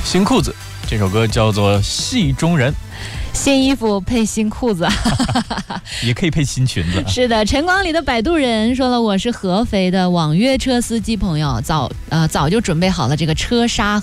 新裤子，这首歌叫做《戏中人》。 新衣服配新裤子也可以配新裙子。 是的，晨光里的摆渡人说了，我是合肥的网约车司机朋友，早就准备好了这个车刹